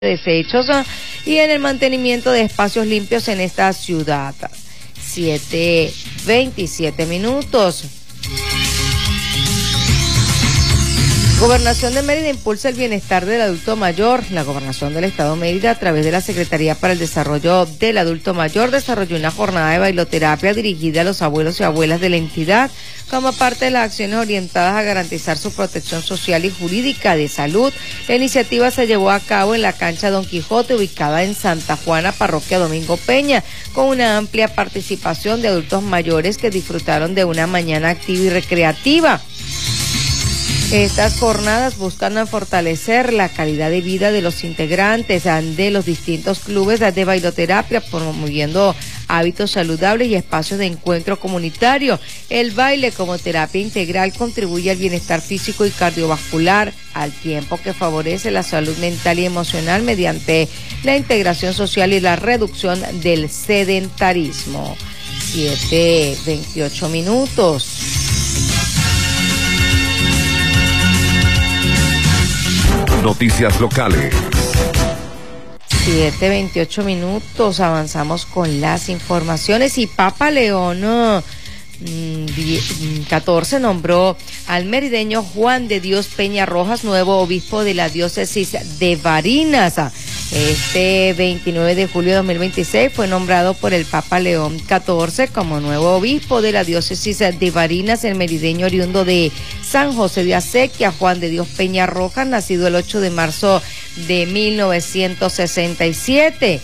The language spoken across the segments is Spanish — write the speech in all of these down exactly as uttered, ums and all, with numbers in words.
desechos y en el mantenimiento de espacios limpios en esta ciudad. siete veintisiete minutos. Gobernación de Mérida impulsa el bienestar del adulto mayor. La Gobernación del Estado de Mérida, a través de la Secretaría para el Desarrollo del Adulto Mayor, desarrolló una jornada de bailoterapia dirigida a los abuelos y abuelas de la entidad, como parte de las acciones orientadas a garantizar su protección social y jurídica de salud. La iniciativa se llevó a cabo en la cancha Don Quijote, ubicada en Santa Juana, Parroquia Domingo Peña, con una amplia participación de adultos mayores que disfrutaron de una mañana activa y recreativa. Estas jornadas buscan fortalecer la calidad de vida de los integrantes de los distintos clubes de bailoterapia, promoviendo hábitos saludables y espacios de encuentro comunitario. El baile como terapia integral contribuye al bienestar físico y cardiovascular, al tiempo que favorece la salud mental y emocional mediante la integración social y la reducción del sedentarismo. siete veintiocho minutos. Noticias locales. siete veintiocho minutos, avanzamos con las informaciones y Papa León catorce nombró al merideño Juan de Dios Peña Rojas nuevo obispo de la diócesis de Barinas. Este veintinueve de julio de dos mil veintiséis fue nombrado por el Papa León catorce como nuevo obispo de la diócesis de Barinas el merideño oriundo de San José de Acequia, Juan de Dios Peña Rojas, nacido el ocho de marzo de mil novecientos sesenta y siete.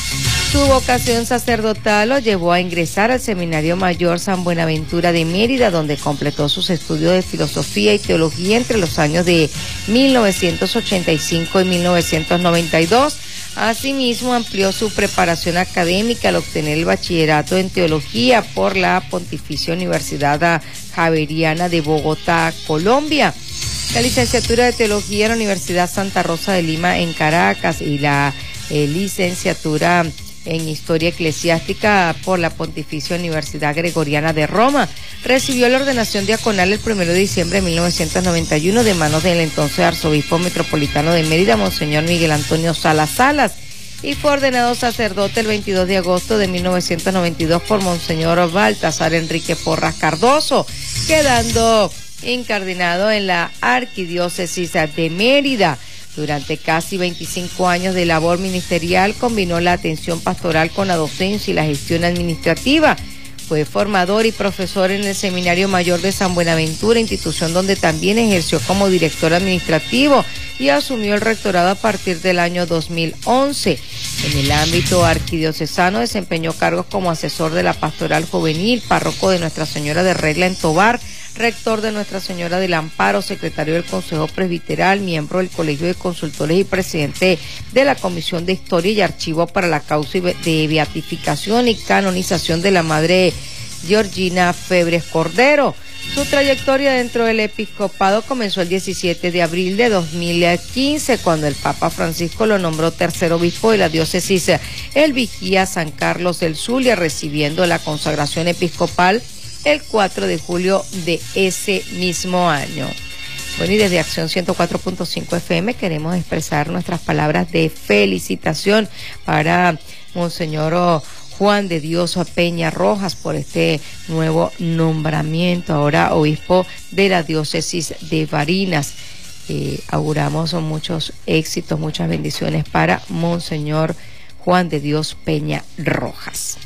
Su vocación sacerdotal lo llevó a ingresar al Seminario Mayor San Buenaventura de Mérida, donde completó sus estudios de filosofía y teología entre los años de mil novecientos ochenta y cinco y mil novecientos noventa y dos. Asimismo, amplió su preparación académica al obtener el bachillerato en teología por la Pontificia Universidad Javeriana de Bogotá, Colombia. La licenciatura de teología en la Universidad Santa Rosa de Lima en Caracas y la eh, licenciatura en Historia Eclesiástica por la Pontificia Universidad Gregoriana de Roma. Recibió la ordenación diaconal el primero de diciembre de mil novecientos noventa y uno de manos del entonces arzobispo metropolitano de Mérida, Monseñor Miguel Antonio Salas Salas, y fue ordenado sacerdote el veintidós de agosto de mil novecientos noventa y dos por Monseñor Baltasar Enrique Porras Cardoso, quedando incardinado en la Arquidiócesis de Mérida. Durante casi veinticinco años de labor ministerial, combinó la atención pastoral con la docencia y la gestión administrativa. Fue formador y profesor en el Seminario Mayor de San Buenaventura, institución donde también ejerció como director administrativo y asumió el rectorado a partir del año dos mil once. En el ámbito arquidiocesano desempeñó cargos como asesor de la Pastoral Juvenil, párroco de Nuestra Señora de Regla en Tobar, rector de Nuestra Señora del Amparo, secretario del Consejo Presbiteral, miembro del Colegio de Consultores y presidente de la Comisión de Historia y Archivo para la causa de beatificación y canonización de la Madre Georgina Febres Cordero. Su trayectoria dentro del episcopado comenzó el diecisiete de abril de dos mil quince, cuando el Papa Francisco lo nombró tercer obispo de la diócesis El Vigía San Carlos del Zulia, recibiendo la consagración episcopal el cuatro de julio de ese mismo año. Bueno, y desde Acción ciento cuatro punto cinco F M queremos expresar nuestras palabras de felicitación para Monseñor Juan de Dios Peña Rojas por este nuevo nombramiento, ahora obispo de la diócesis de Barinas. Eh, auguramos muchos éxitos, muchas bendiciones para Monseñor Juan de Dios Peña Rojas.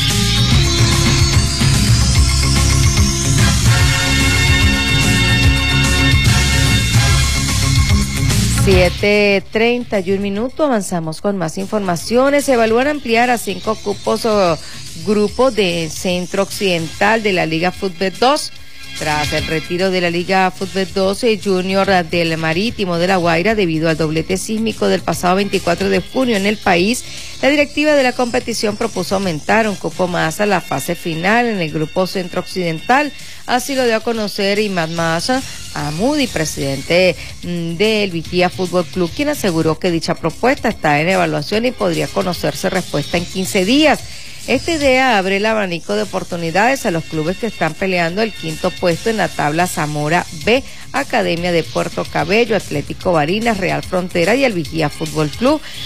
siete treinta y un minutos, avanzamos con más informaciones. Se evalúan ampliar a cinco cupos o grupos de Centro Occidental de la Liga Fútbol dos. Tras el retiro de la Liga Fútbol dos Junior del Marítimo de La Guaira debido al doblete sísmico del pasado veinticuatro de junio en el país, la directiva de la competición propuso aumentar un cupo más a la fase final en el grupo Centro Occidental. Así lo dio a conocer Imad Massa Amudi, presidente del Vigía Fútbol Club, quien aseguró que dicha propuesta está en evaluación y podría conocerse respuesta en quince días. Esta idea abre el abanico de oportunidades a los clubes que están peleando el quinto puesto en la tabla Zamora B, Academia de Puerto Cabello, Atlético Barinas, Real Frontera y el Vigía Fútbol Club.